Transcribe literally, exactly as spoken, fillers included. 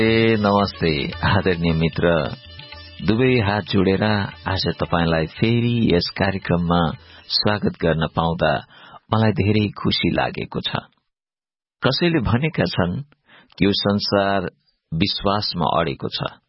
ए नमस्ते आदरणीय मित्र, दुवै हात जोडेर आज तपाईलाई फेरि यस कार्यक्रममा स्वागत गर्न पाउँदा मलाई धेरै खुशी लागेको छ। कसैले भनेका छन् कि यो संसार विश्वासमा अडेको छ,